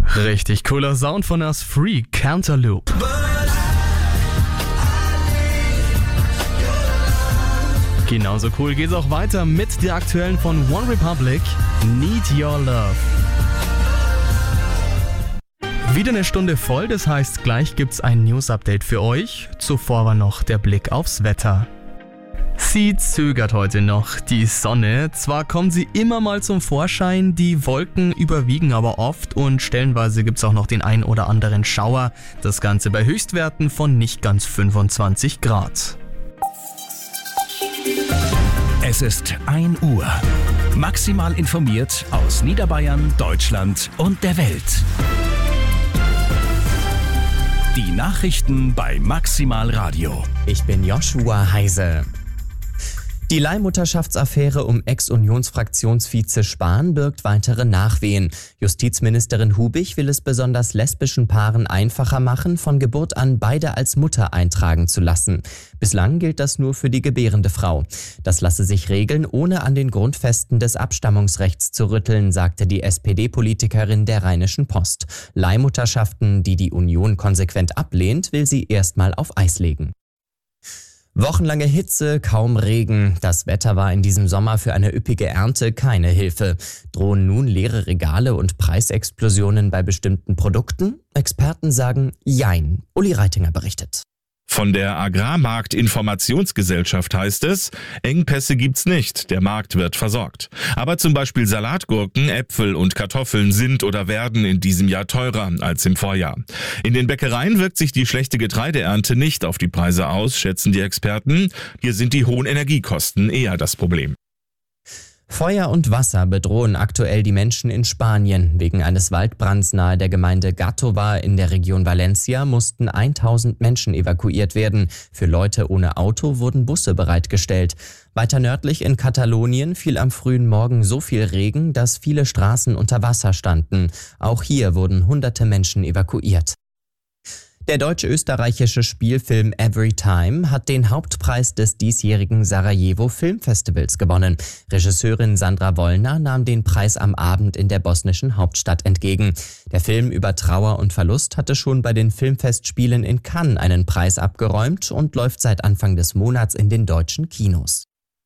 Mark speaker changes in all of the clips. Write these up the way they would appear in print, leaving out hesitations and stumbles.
Speaker 1: Richtig cooler Sound von Us Free, Cantaloupe. Genauso cool geht's auch weiter mit der aktuellen von One Republic, Need Your Love. Wieder eine Stunde voll, das heißt, gleich gibt's ein News-Update für euch. Zuvor war noch der Blick aufs Wetter. Sie zögert heute noch, die Sonne. Zwar kommt sie immer mal zum Vorschein, die Wolken überwiegen aber oft und stellenweise gibt's auch noch den ein oder anderen Schauer. Das Ganze bei Höchstwerten von nicht ganz 25 Grad.
Speaker 2: Es ist 1 Uhr. Maximal informiert aus Niederbayern, Deutschland und der Welt. Die Nachrichten bei Maximal Radio.
Speaker 3: Ich bin Joshua Heise. Die Leihmutterschaftsaffäre um Ex-Unionsfraktionsvize Spahn birgt weitere Nachwehen. Justizministerin Hubig will es besonders lesbischen Paaren einfacher machen, von Geburt an beide als Mutter eintragen zu lassen. Bislang gilt das nur für die gebärende Frau. Das lasse sich regeln, ohne an den Grundfesten des Abstammungsrechts zu rütteln, sagte die SPD-Politikerin der Rheinischen Post. Leihmutterschaften, die die Union konsequent ablehnt, will sie erstmal auf Eis legen. Wochenlange Hitze, kaum Regen. Das Wetter war in diesem Sommer für eine üppige Ernte keine Hilfe. Drohen nun leere Regale und Preisexplosionen bei bestimmten Produkten? Experten sagen Jein. Uli Reitinger berichtet.
Speaker 4: Von der Agrarmarkt-Informationsgesellschaft heißt es, Engpässe gibt's nicht, der Markt wird versorgt. Aber zum Beispiel Salatgurken, Äpfel und Kartoffeln sind oder werden in diesem Jahr teurer als im Vorjahr. In den Bäckereien wirkt sich die schlechte Getreideernte nicht auf die Preise aus, schätzen die Experten. Hier sind die hohen Energiekosten eher das Problem.
Speaker 3: Feuer und Wasser bedrohen aktuell die Menschen in Spanien. Wegen eines Waldbrands nahe der Gemeinde Gàtova in der Region Valencia mussten 1000 Menschen evakuiert werden. Für Leute ohne Auto wurden Busse bereitgestellt. Weiter nördlich in Katalonien fiel am frühen Morgen so viel Regen, dass viele Straßen unter Wasser standen. Auch hier wurden hunderte Menschen evakuiert. Der deutsch-österreichische Spielfilm Every Time hat den Hauptpreis des diesjährigen Sarajevo Filmfestivals gewonnen. Regisseurin Sandra Wollner nahm den Preis am Abend in der bosnischen Hauptstadt entgegen. Der Film über Trauer und Verlust hatte schon bei den Filmfestspielen in Cannes einen Preis abgeräumt und läuft seit Anfang des Monats in den deutschen Kinos.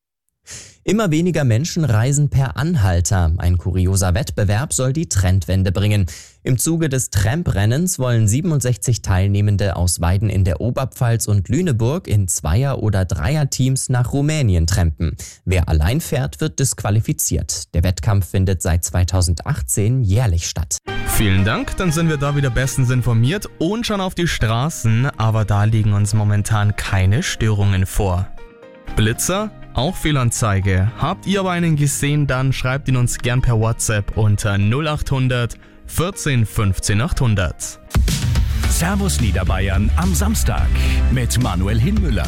Speaker 3: Immer weniger Menschen reisen per Anhalter. Ein kurioser Wettbewerb soll die Trendwende bringen. Im Zuge des Tramprennens wollen 67 Teilnehmende aus Weiden in der Oberpfalz und Lüneburg in Zweier- oder Dreierteams nach Rumänien trampen. Wer allein fährt, wird disqualifiziert. Der Wettkampf findet seit 2018 jährlich statt.
Speaker 1: Vielen Dank, dann sind wir da wieder bestens informiert und schon auf die Straßen, aber da liegen uns momentan keine Störungen vor. Blitzer? Auch Fehlanzeige. Habt ihr aber einen gesehen, dann schreibt ihn uns gern per WhatsApp unter 0800 14 15 800.
Speaker 2: Servus Niederbayern am Samstag mit Manuel Hinmüller.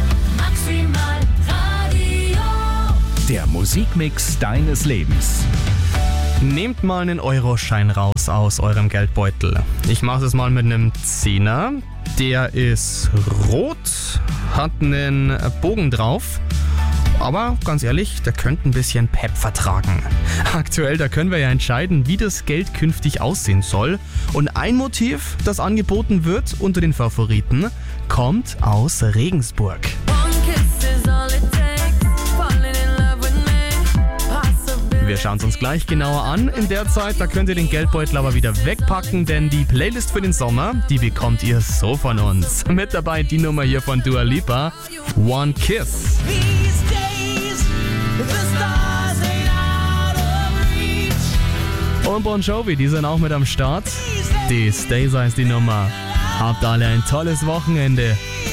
Speaker 5: Maximal Radio.
Speaker 2: Der Musikmix deines Lebens.
Speaker 1: Nehmt mal einen Euroschein raus aus eurem Geldbeutel. Ich mache es mal mit einem Zehner. Der ist rot, hat einen Bogen drauf. Aber ganz ehrlich, der könnte ein bisschen Pep vertragen. Aktuell, da können wir ja entscheiden, wie das Geld künftig aussehen soll. Und ein Motiv, das angeboten wird unter den Favoriten, kommt aus Regensburg. Wir schauen es uns gleich genauer an. In der Zeit, da könnt ihr den Geldbeutel aber wieder wegpacken, denn die Playlist für den Sommer, die bekommt ihr so von uns. Mit dabei die Nummer hier von Dua Lipa, One Kiss. Und Bon Jovi, die sind auch mit am Start. Die Stays heißt die Nummer. Habt alle ein tolles Wochenende.